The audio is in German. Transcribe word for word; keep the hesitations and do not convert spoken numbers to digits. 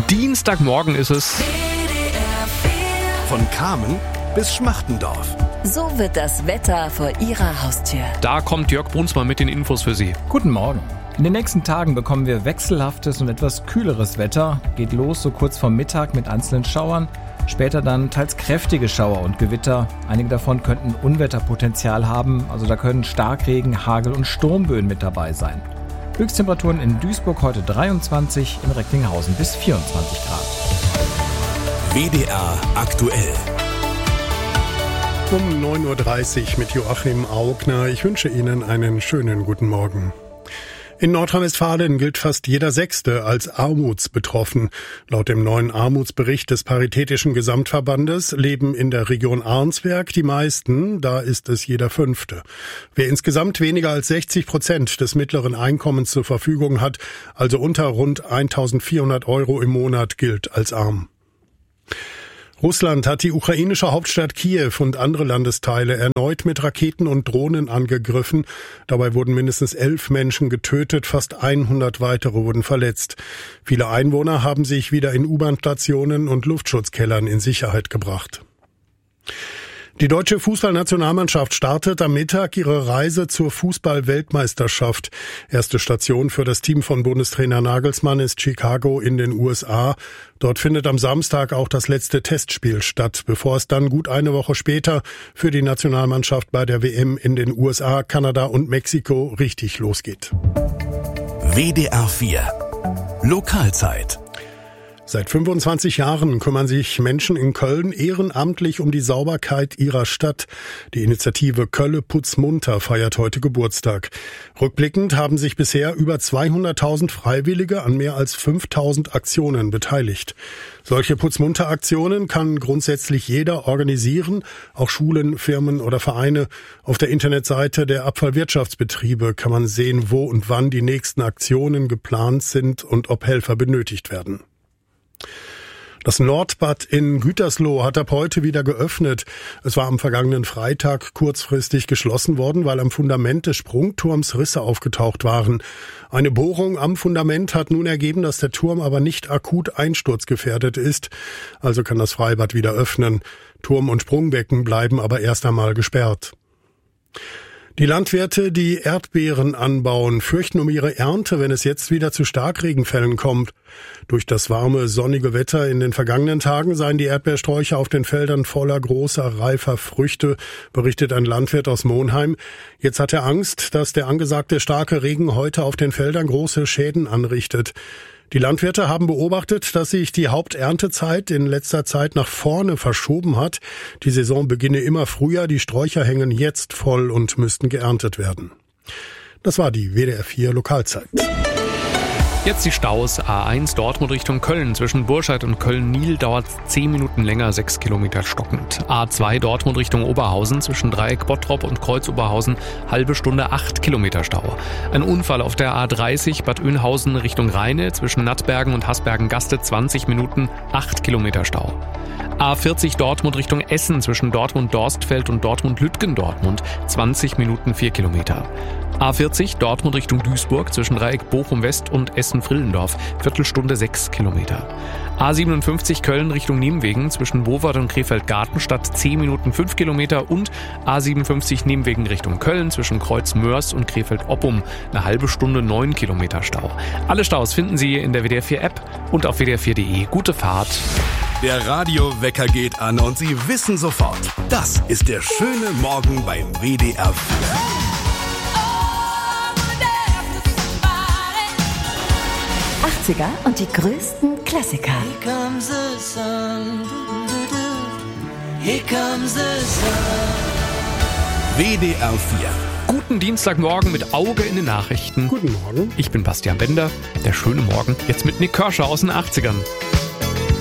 Dienstagmorgen ist es. Von Kamen bis Schmachtendorf. So wird das Wetter vor Ihrer Haustür. Da kommt Jörg Brunsmann mit den Infos für Sie. Guten Morgen. In den nächsten Tagen bekommen wir wechselhaftes und etwas kühleres Wetter. Geht los so kurz vor Mittag mit einzelnen Schauern. Später dann teils kräftige Schauer und Gewitter. Einige davon könnten Unwetterpotenzial haben. Also da können Starkregen, Hagel und Sturmböen mit dabei sein. Höchsttemperaturen in Duisburg heute dreiundzwanzig, in Recklinghausen bis vierundzwanzig Grad. W D R aktuell. Um neun Uhr dreißig mit Joachim Augner. Ich wünsche Ihnen einen schönen guten Morgen. In Nordrhein-Westfalen gilt fast jeder Sechste als armutsbetroffen. Laut dem neuen Armutsbericht des Paritätischen Gesamtverbandes leben in der Region Arnsberg die meisten, da ist es jeder Fünfte. Wer insgesamt weniger als sechzig Prozent des mittleren Einkommens zur Verfügung hat, also unter rund eintausendvierhundert Euro im Monat, gilt als arm. Russland hat die ukrainische Hauptstadt Kiew und andere Landesteile erneut mit Raketen und Drohnen angegriffen. Dabei wurden mindestens elf Menschen getötet, fast hundert weitere wurden verletzt. Viele Einwohner haben sich wieder in U-Bahn-Stationen und Luftschutzkellern in Sicherheit gebracht. Die deutsche Fußballnationalmannschaft startet am Mittag ihre Reise zur Fußball-Weltmeisterschaft. Erste Station für das Team von Bundestrainer Nagelsmann ist Chicago in den U S A. Dort findet am Samstag auch das letzte Testspiel statt, bevor es dann gut eine Woche später für die Nationalmannschaft bei der W M in den U S A, Kanada und Mexiko richtig losgeht. W D R vier Lokalzeit. Seit fünfundzwanzig Jahren kümmern sich Menschen in Köln ehrenamtlich um die Sauberkeit ihrer Stadt. Die Initiative Kölle Putz munter feiert heute Geburtstag. Rückblickend haben sich bisher über zweihunderttausend Freiwillige an mehr als fünftausend Aktionen beteiligt. Solche Putzmunter-Aktionen kann grundsätzlich jeder organisieren, auch Schulen, Firmen oder Vereine. Auf der Internetseite der Abfallwirtschaftsbetriebe kann man sehen, wo und wann die nächsten Aktionen geplant sind und ob Helfer benötigt werden. Das Nordbad in Gütersloh hat ab heute wieder geöffnet. Es war am vergangenen Freitag kurzfristig geschlossen worden, weil am Fundament des Sprungturms Risse aufgetaucht waren. Eine Bohrung am Fundament hat nun ergeben, dass der Turm aber nicht akut einsturzgefährdet ist. Also kann das Freibad wieder öffnen. Turm- und Sprungbecken bleiben aber erst einmal gesperrt. Die Landwirte, die Erdbeeren anbauen, fürchten um ihre Ernte, wenn es jetzt wieder zu Starkregenfällen kommt. Durch das warme, sonnige Wetter in den vergangenen Tagen seien die Erdbeersträucher auf den Feldern voller großer, reifer Früchte, berichtet ein Landwirt aus Monheim. Jetzt hat er Angst, dass der angesagte starke Regen heute auf den Feldern große Schäden anrichtet. Die Landwirte haben beobachtet, dass sich die Haupterntezeit in letzter Zeit nach vorne verschoben hat. Die Saison beginne immer früher, die Sträucher hängen jetzt voll und müssten geerntet werden. Das war die W D R vier Lokalzeit. Jetzt die Staus. A eins Dortmund Richtung Köln. Zwischen Burscheid und Köln-Niel dauert zehn Minuten länger, sechs Kilometer stockend. A zwei Dortmund Richtung Oberhausen. Zwischen Dreieck Bottrop und Kreuz Oberhausen halbe Stunde, acht Kilometer Stau. Ein Unfall auf der A dreißig Bad Oeynhausen Richtung Rheine. Zwischen Nattbergen und Hasbergen-Gaste zwanzig Minuten, acht Kilometer Stau. A vierzig Dortmund Richtung Essen. Zwischen Dortmund-Dorstfeld und Dortmund-Lütgendortmund zwanzig Minuten, vier Kilometer. A vierzig Dortmund Richtung Duisburg zwischen Dreieck Bochum-West und Essen-Frillendorf, Viertelstunde, sechs Kilometer. A siebenundfünfzig Köln Richtung Nimwegen zwischen Bowart und Krefeld-Gartenstadt zehn Minuten, fünf Kilometer und A siebenundfünfzig Nimwegen Richtung Köln zwischen Kreuz-Mörs und Krefeld-Oppum eine halbe Stunde, neun Kilometer Stau. Alle Staus finden Sie in der W D R vier App und auf W D R vier punkt de. Gute Fahrt! Der Radiowecker geht an und Sie wissen sofort, das ist der schöne Morgen beim W D R vier. achtziger und die größten Klassiker. Here comes the sun. Here comes the sun. W D R vier. Guten Dienstagmorgen mit Auge in den Nachrichten. Guten Morgen. Ich bin Bastian Bender. Der schöne Morgen jetzt mit Nick Kershaw aus den achtzigern.